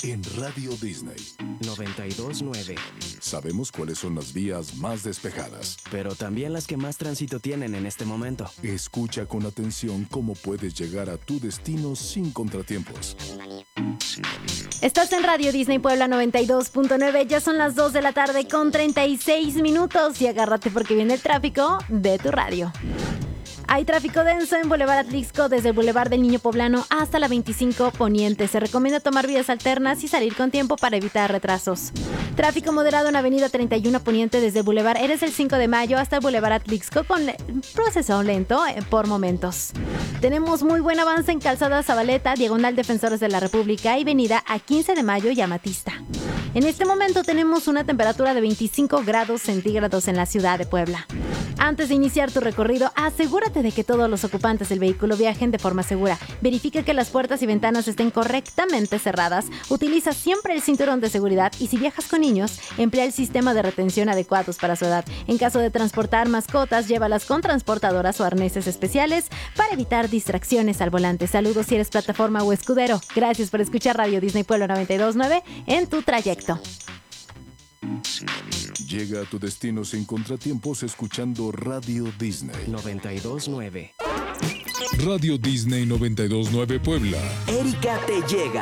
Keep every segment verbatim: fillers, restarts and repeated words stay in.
En Radio Disney noventa y dos punto nueve. Sabemos cuáles son las vías más despejadas, pero también las que más tránsito tienen en este momento. Escucha con atención cómo puedes llegar a tu destino sin contratiempos. Estás en Radio Disney Puebla noventa y dos punto nueve. Ya son las dos de la tarde con treinta y seis minutos y agárrate porque viene el tráfico de tu radio. Hay tráfico denso en Boulevard Atlixco desde el Boulevard del Niño Poblano hasta la veinticinco Poniente. Se recomienda tomar vías alternas y salir con tiempo para evitar retrasos. Tráfico moderado en Avenida treinta y uno Poniente desde el Boulevard Eres el cinco de mayo hasta el Boulevard Atlixco con proceso lento por momentos. Tenemos muy buen avance en Calzada Zabaleta, Diagonal Defensores de la República y Avenida a quince de mayo y Amatista. En este momento tenemos una temperatura de veinticinco grados centígrados en la ciudad de Puebla. Antes de iniciar tu recorrido, asegúrate de que todos los ocupantes del vehículo viajen de forma segura. Verifica que las puertas y ventanas estén correctamente cerradas. Utiliza siempre el cinturón de seguridad y si viajas con niños, emplea el sistema de retención adecuados para su edad. En caso de transportar mascotas, llévalas con transportadoras o arneses especiales para evitar distracciones al volante. Saludos si eres plataforma o escudero. Gracias por escuchar Radio Disney Puebla noventa y dos punto nueve en tu trayecto. Llega a tu destino sin contratiempos escuchando Radio Disney noventa y dos punto nueve. Radio Disney noventa y dos punto nueve Puebla. Erika te llega.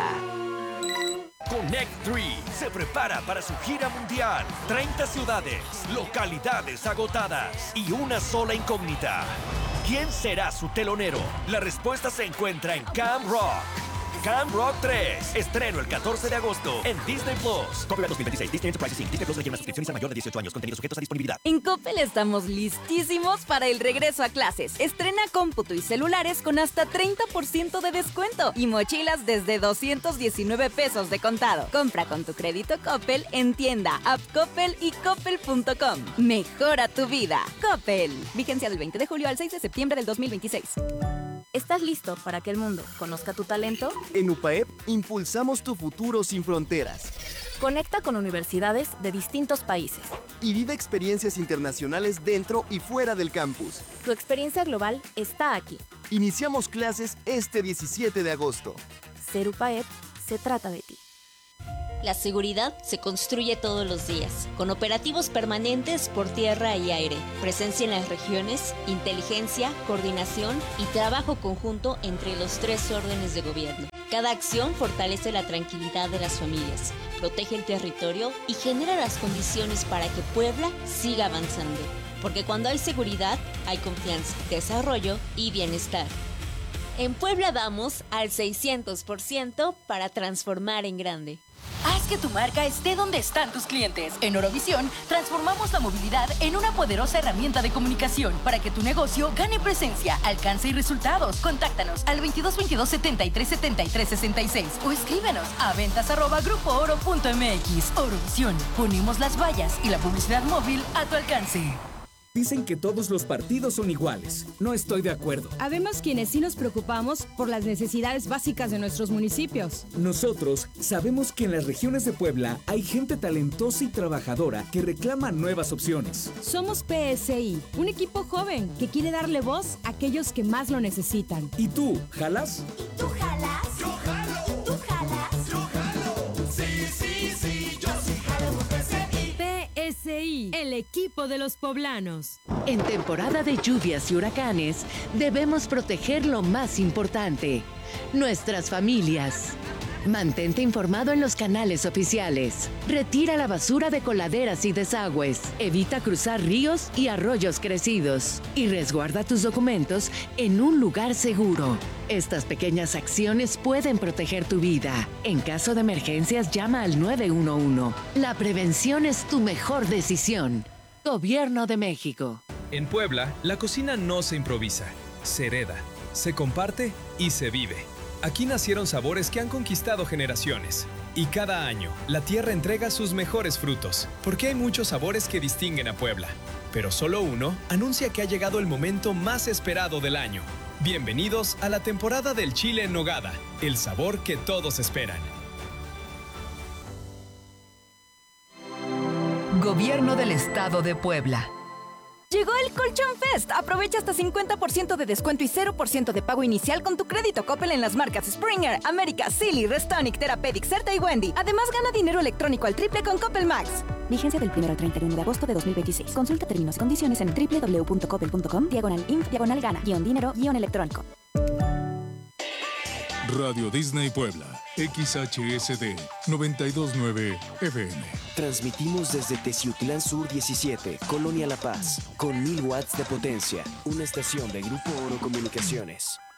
Connect tres se prepara para su gira mundial. treinta ciudades, localidades agotadas y una sola incógnita. ¿Quién será su telonero? La respuesta se encuentra en Camp Rock. Camp Rock tres. Estreno el catorce de agosto en Disney Plus. Copyright dos mil veintiséis. Disney Enterprises incorporated. Disney Plus requiere una suscripción y es mayor de dieciocho años. Contenidos sujetos a disponibilidad. En Coppel estamos listísimos para el regreso a clases. Estrena cómputo y celulares con hasta treinta por ciento de descuento y mochilas desde doscientos diecinueve pesos de contado. Compra con tu crédito Coppel en tienda, app Coppel y coppel punto com. Mejora tu vida. Coppel. Vigencia del veinte de julio al seis de septiembre del dos mil veintiséis. ¿Estás listo para que el mundo conozca tu talento? En U P A E P impulsamos tu futuro sin fronteras. Conecta con universidades de distintos países. Y vive experiencias internacionales dentro y fuera del campus. Tu experiencia global está aquí. Iniciamos clases este diecisiete de agosto. Ser U P A E P se trata de ti. La seguridad se construye todos los días, con operativos permanentes por tierra y aire, presencia en las regiones, inteligencia, coordinación y trabajo conjunto entre los tres órdenes de gobierno. Cada acción fortalece la tranquilidad de las familias, protege el territorio y genera las condiciones para que Puebla siga avanzando. Porque cuando hay seguridad, hay confianza, desarrollo y bienestar. En Puebla vamos al seiscientos por ciento para transformar en grande. Haz que tu marca esté donde están tus clientes. En Orovisión, transformamos la movilidad en una poderosa herramienta de comunicación para que tu negocio gane presencia, alcance y resultados. Contáctanos al veintidós veintidós setenta y tres setenta y tres sesenta y seis o escríbenos a ventas arroba grupo oro punto m x. Orovisión, ponemos las vallas y la publicidad móvil a tu alcance. Dicen que todos los partidos son iguales. No estoy de acuerdo. Habemos quienes sí nos preocupamos por las necesidades básicas de nuestros municipios. Nosotros sabemos que en las regiones de Puebla hay gente talentosa y trabajadora que reclama nuevas opciones. Somos P S I, un equipo joven que quiere darle voz a aquellos que más lo necesitan. ¿Y tú, jalas? ¿Y tú jalas? Yo jalo. ¿Tú jalas? Yo jalo. Sí, sí, sí, yo sí jalo. P S I. P S I, el equipo de los poblanos. En temporada de lluvias y huracanes, debemos proteger lo más importante, nuestras familias. Mantente informado en los canales oficiales. Retira la basura de coladeras y desagües. Evita cruzar ríos y arroyos crecidos. Y resguarda tus documentos en un lugar seguro. Estas pequeñas acciones pueden proteger tu vida. En caso de emergencias, llama al nueve uno uno. La prevención es tu mejor decisión. Gobierno de México. En Puebla, la cocina no se improvisa, se hereda, se comparte y se vive. Aquí nacieron sabores que han conquistado generaciones. Y cada año, la tierra entrega sus mejores frutos, porque hay muchos sabores que distinguen a Puebla. Pero solo uno anuncia que ha llegado el momento más esperado del año. Bienvenidos a la temporada del chile en nogada, el sabor que todos esperan. Gobierno del Estado de Puebla. Llegó el Colchón Fest. Aprovecha hasta cincuenta por ciento de descuento y cero por ciento de pago inicial con tu crédito Coppel en las marcas Springer, América, Silly, Restonic, Therapeutic, Certa y Wendy. Además, gana dinero electrónico al triple con Coppel Max. Vigencia del primero al treinta y uno de agosto de dos mil veintiséis. Consulta términos y condiciones en doble u doble u doble u punto coppel punto com, diagonal inf, diagonal gana, guión dinero, guión electrónico. Radio Disney Puebla, X H S D noventa y dos punto nueve F M. Transmitimos desde Teciutlán Sur diecisiete, Colonia La Paz, con mil watts de potencia. Una estación de Grupo Oro Comunicaciones.